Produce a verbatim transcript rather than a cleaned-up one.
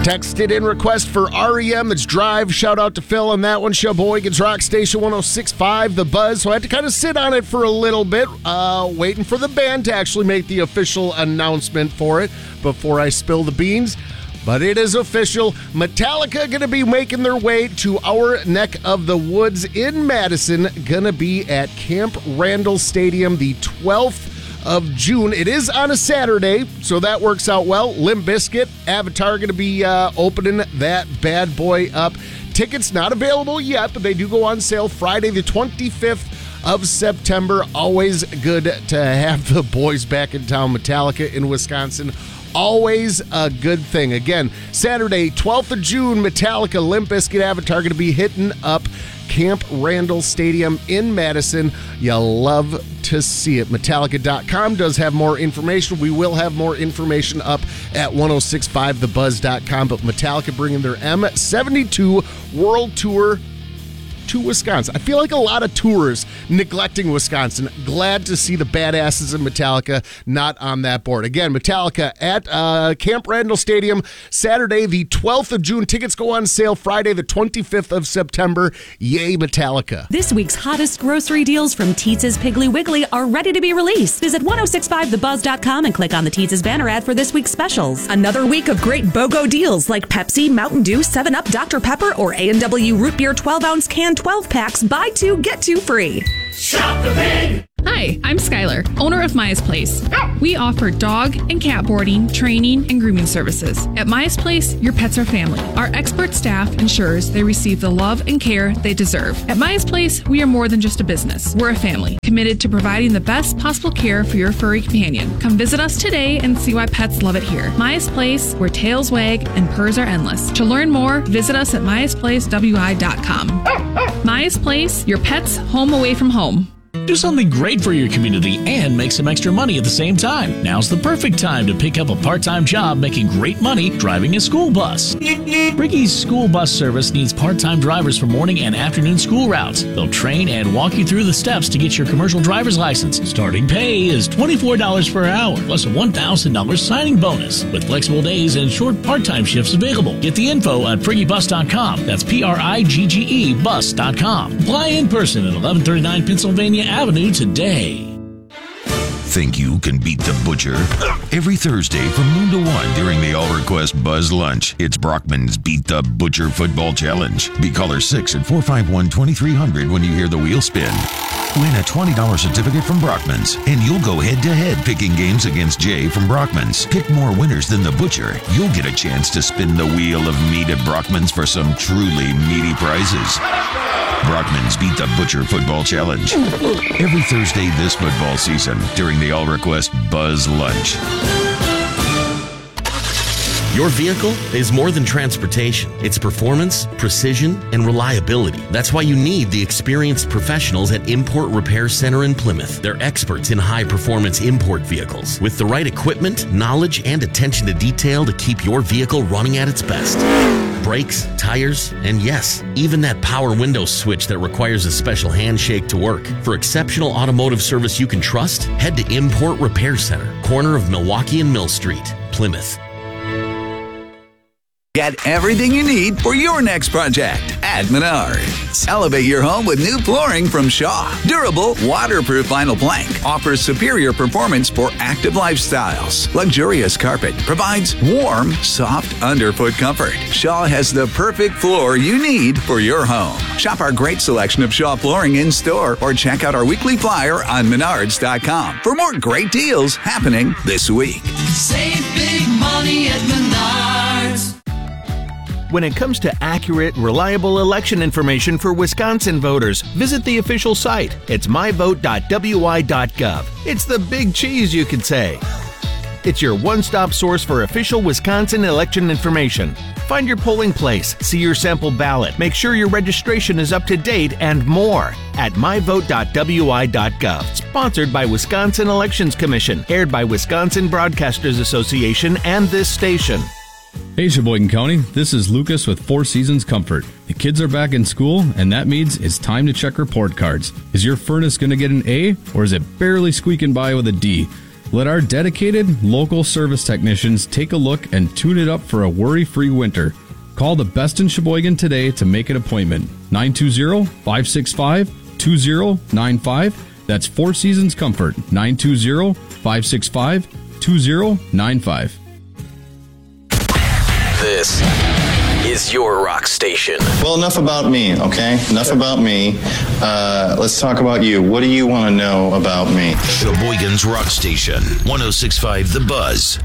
Texted in request for R E M. It's Drive. Shout out to Phil on that one. Sheboygan's Rock Station one oh six point five, The Buzz. So I had to kind of sit on it for a little bit, uh, waiting for the band to actually make the official announcement for it before I spill the beans. But it is official. Metallica going to be making their way to our neck of the woods in Madison. Going to be at Camp Randall Stadium the twelfth of June. It is on a Saturday, so that works out well. Limp Bizkit, Avatar going to be uh, opening that bad boy up. Tickets not available yet, but they do go on sale Friday the twenty-fifth of September. Always good to have the boys back in town. Metallica in Wisconsin. Always a good thing. Again, Saturday, twelfth of June, Metallica, Limp Bizkit, Avatar going to be hitting up Camp Randall Stadium in Madison. You'll love to see it. Metallica dot com does have more information. We will have more information up at ten sixty-five the buzz dot com, but Metallica bringing their M seventy-two World Tour to Wisconsin. I feel like a lot of tours neglecting Wisconsin. Glad to see the badasses of Metallica not on that board. Again, Metallica at uh, Camp Randall Stadium, Saturday the twelfth of June. Tickets go on sale Friday the twenty-fifth of September. Yay, Metallica. This week's hottest grocery deals from Teetz's Piggly Wiggly are ready to be released. Visit ten sixty-five the buzz dot com and click on the Teetz's banner ad for this week's specials. Another week of great BOGO deals like Pepsi, Mountain Dew, seven up, Doctor Pepper, or A and W Root Beer twelve ounce can twelve packs, buy two, get two free. Shop the Pig! Hi, I'm Skylar, owner of Maya's Place. We offer dog and cat boarding, training, and grooming services. At Maya's Place, your pets are family. Our expert staff ensures they receive the love and care they deserve. At Maya's Place, we are more than just a business. We're a family, committed to providing the best possible care for your furry companion. Come visit us today and see why pets love it here. Maya's Place, where tails wag and purrs are endless. To learn more, visit us at mayas place w i dot com. Maya's Place, your pet's home away from home. Do something great for your community and make some extra money at the same time. Now's the perfect time to pick up a part-time job making great money driving a school bus. Briggy's school bus service needs part-time drivers for morning and afternoon school routes. They'll train and walk you through the steps to get your commercial driver's license. Starting pay is twenty-four dollars per hour plus a one thousand dollars signing bonus with flexible days and short part-time shifts available. Get the info at priggy bus dot com. That's P R I G G E bus dot com. Apply in person at eleven thirty-nine Pennsylvania Avenue today. Think you can beat the butcher? Every Thursday from noon to one during the All Request Buzz Lunch, it's Brockman's Beat the Butcher Football Challenge. Be caller six at four five one, two three zero zero when you hear the wheel spin. Win a twenty dollars certificate from Brockman's, and you'll go head-to-head picking games against Jay from Brockman's. Pick more winners than the butcher. You'll get a chance to spin the wheel of meat at Brockman's for some truly meaty prizes. Brockman's Beat the Butcher Football Challenge. Every Thursday this football season during the All Request Buzz Lunch. Your vehicle is more than transportation. It's performance, precision, and reliability. That's why you need the experienced professionals at Import Repair Center in Plymouth. They're experts in high-performance import vehicles with the right equipment, knowledge, and attention to detail to keep your vehicle running at its best. Brakes, tires, and yes, even that power window switch that requires a special handshake to work. For exceptional automotive service you can trust, head to Import Repair Center, corner of Milwaukee and Mill Street, Plymouth. Get everything you need for your next project at Menards. Elevate your home with new flooring from Shaw. Durable, waterproof vinyl plank offers superior performance for active lifestyles. Luxurious carpet provides warm, soft underfoot comfort. Shaw has the perfect floor you need for your home. Shop our great selection of Shaw flooring in store or check out our weekly flyer on menards dot com for more great deals happening this week. Save big money at Menards. When it comes to accurate, reliable election information for Wisconsin voters, visit the official site. It's my vote dot w i dot gov. It's the big cheese, you could say. It's your one-stop source for official Wisconsin election information. Find your polling place, see your sample ballot, make sure your registration is up to date, and more at my vote dot w i dot gov. Sponsored by Wisconsin Elections Commission, aired by Wisconsin Broadcasters Association and this station. Hey Sheboygan County, this is Lucas with Four Seasons Comfort. The kids are back in school, and that means it's time to check report cards. Is your furnace going to get an A, or is it barely squeaking by with a D? Let our dedicated local service technicians take a look and tune it up for a worry-free winter. Call the best in Sheboygan today to make an appointment. nine two zero, five six five, two zero nine five. That's Four Seasons Comfort. nine two zero, five six five, two zero nine five. This is your rock station. Well, enough about me, okay? Enough about me. Uh, let's talk about you. What do you want to know about me? Sheboygan's Rock Station, one oh six point five The Buzz.